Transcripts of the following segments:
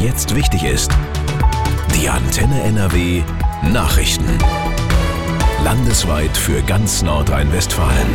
jetzt wichtig ist. Die Antenne NRW Nachrichten. Landesweit für ganz Nordrhein-Westfalen.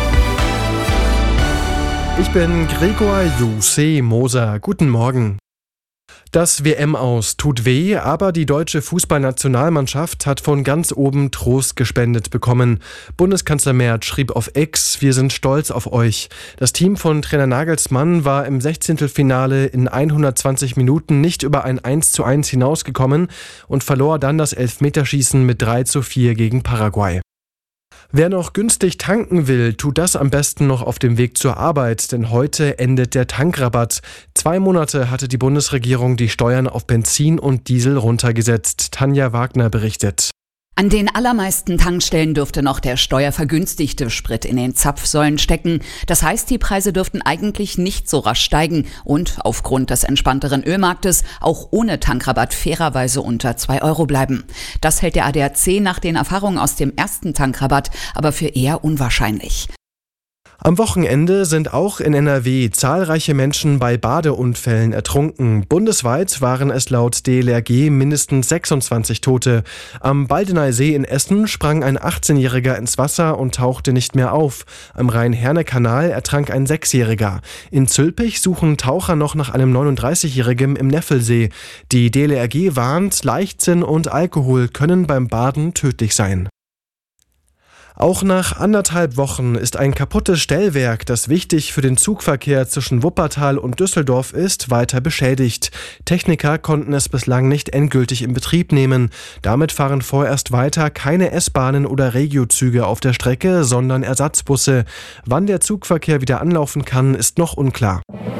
Ich bin Gregor Moser. Guten Morgen. Das WM-Aus tut weh, aber die deutsche Fußballnationalmannschaft hat von ganz oben Trost gespendet bekommen. Bundeskanzler Merz schrieb auf X: Wir sind stolz auf euch. Das Team von Trainer Nagelsmann war im 16. Finale in 120 Minuten nicht über ein 1:1 hinausgekommen und verlor dann das Elfmeterschießen mit 3:4 gegen Paraguay. Wer noch günstig tanken will, tut das am besten noch auf dem Weg zur Arbeit, denn heute endet der Tankrabatt. 2 Monate hatte die Bundesregierung die Steuern auf Benzin und Diesel runtergesetzt. Tanja Wagner berichtet. An den allermeisten Tankstellen dürfte noch der steuervergünstigte Sprit in den Zapfsäulen stecken. Das heißt, die Preise dürften eigentlich nicht so rasch steigen und aufgrund des entspannteren Ölmarktes auch ohne Tankrabatt fairerweise unter 2 Euro bleiben. Das hält der ADAC nach den Erfahrungen aus dem ersten Tankrabatt aber für eher unwahrscheinlich. Am Wochenende sind auch in NRW zahlreiche Menschen bei Badeunfällen ertrunken. Bundesweit waren es laut DLRG mindestens 26 Tote. Am Baldeneysee in Essen sprang ein 18-Jähriger ins Wasser und tauchte nicht mehr auf. Am Rhein-Herne-Kanal ertrank ein 6-Jähriger. In Zülpich suchen Taucher noch nach einem 39-Jährigen im Neffelsee. Die DLRG warnt, Leichtsinn und Alkohol können beim Baden tödlich sein. Auch nach 1,5 Wochen ist ein kaputtes Stellwerk, das wichtig für den Zugverkehr zwischen Wuppertal und Düsseldorf ist, weiter beschädigt. Techniker konnten es bislang nicht endgültig in Betrieb nehmen. Damit fahren vorerst weiter keine S-Bahnen oder Regiozüge auf der Strecke, sondern Ersatzbusse. Wann der Zugverkehr wieder anlaufen kann, ist noch unklar.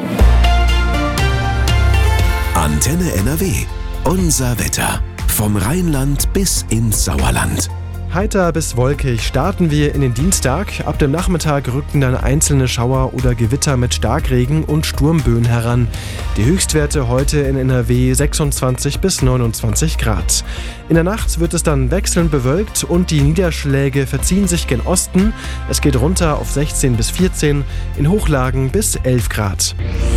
Antenne NRW. Unser Wetter. Vom Rheinland bis ins Sauerland. Heiter bis wolkig starten wir in den Dienstag. Ab dem Nachmittag rücken dann einzelne Schauer oder Gewitter mit Starkregen und Sturmböen heran. Die Höchstwerte heute in NRW 26 bis 29 Grad. In der Nacht wird es dann wechselnd bewölkt und die Niederschläge verziehen sich gen Osten. Es geht runter auf 16 bis 14, in Hochlagen bis 11 Grad.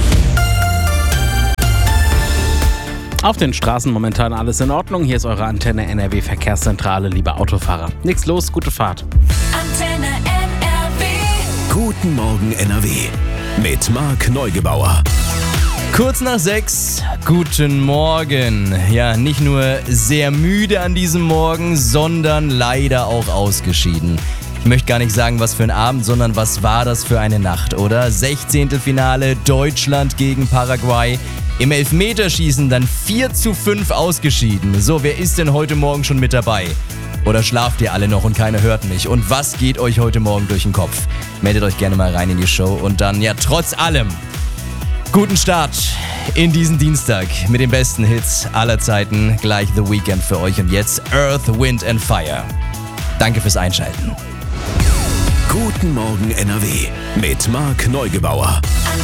Auf den Straßen momentan alles in Ordnung. Hier ist eure Antenne NRW Verkehrszentrale, liebe Autofahrer. Nichts los, gute Fahrt. Antenne NRW. Guten Morgen NRW mit Marc Neugebauer. Kurz nach 6, guten Morgen. Ja, nicht nur sehr müde an diesem Morgen, sondern leider auch ausgeschieden. Ich möchte gar nicht sagen, was für ein Abend, sondern was war das für eine Nacht, oder? 16. Finale, Deutschland gegen Paraguay. Im Elfmeterschießen dann 4:5 ausgeschieden. So, wer ist denn heute Morgen schon mit dabei? Oder schlaft ihr alle noch und keiner hört mich? Und was geht euch heute Morgen durch den Kopf? Meldet euch gerne mal rein in die Show und dann, ja, trotz allem, guten Start in diesen Dienstag mit den besten Hits aller Zeiten. Gleich The Weekend für euch und jetzt Earth, Wind and Fire. Danke fürs Einschalten. Guten Morgen NRW mit Marc Neugebauer.